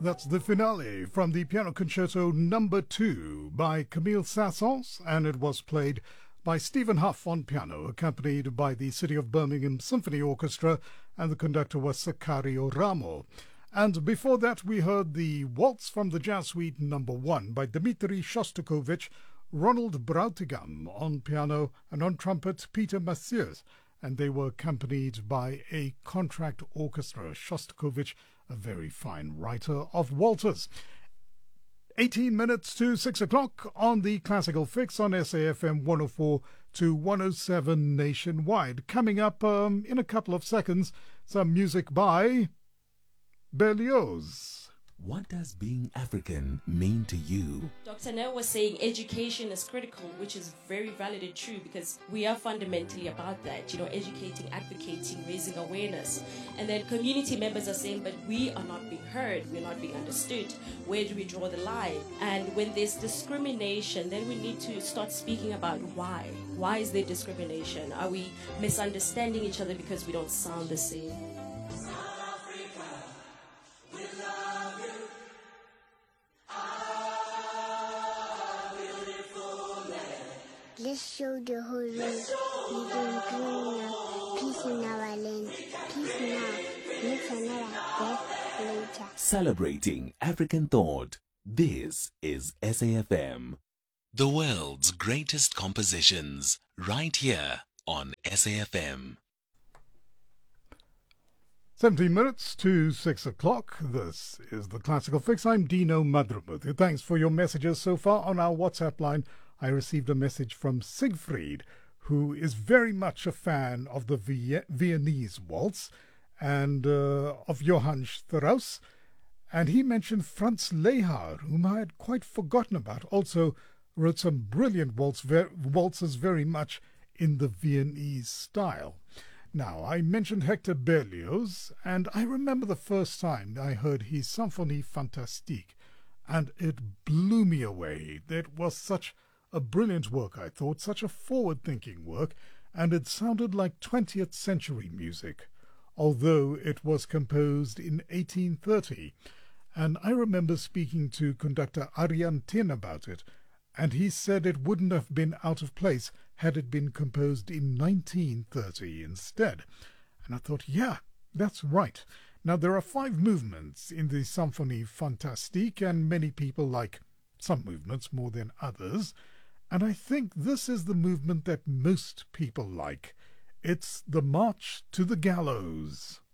That's the finale from the Piano Concerto Number 2 by Camille Saint-Saëns, and it was played by Stephen Huff on piano, accompanied by the City of Birmingham Symphony Orchestra, and the conductor was Sicario Ramo. And before that, we heard the Waltz from the Jazz Suite Number 1 by Dmitri Shostakovich, Ronald Brautigam on piano, and on trumpet, Peter Massieu, and they were accompanied by a contract orchestra. Shostakovich, a very fine writer of waltzes. 18 minutes to 6 o'clock on the Classical Fix on SAFM 104 to 107 nationwide. Coming up in a couple of seconds, some music by Berlioz. What does being African mean to you? Dr. Nell was saying education is critical, which is very valid and true because we are fundamentally about that, educating, advocating, raising awareness. And then community members are saying, but we are not being heard, we're not being understood. Where do we draw the line? And when there's discrimination, then we need to start speaking about why. Why is there discrimination? Are we misunderstanding each other because we don't sound the same? Let's show the whole world we don't dream of peace in our land. Peace now makes another death later. Celebrating African thought. This is SAFM. The world's greatest compositions, right here on SAFM. 17 minutes to 6 o'clock. This is the Classical Fix. I'm Dino Madrumuthu. Thanks for your messages so far on our WhatsApp line. I received a message from Siegfried, who is very much a fan of the Viennese waltz and of Johann Strauss. And he mentioned Franz Lehár, whom I had quite forgotten about. Also wrote some brilliant waltzes very much in the Viennese style. Now, I mentioned Hector Berlioz, and I remember the first time I heard his Symphonie Fantastique, and it blew me away. It was such a brilliant work, I thought, such a forward-thinking work, and it sounded like 20th century music, although it was composed in 1830. And I remember speaking to conductor Arjan Tin about it, and he said it wouldn't have been out of place had it been composed in 1930 instead. And I thought, yeah, that's right. Now, there are 5 movements in the Symphonie Fantastique, and many people like some movements more than others. And I think this is the movement that most people like. It's the March to the Gallows.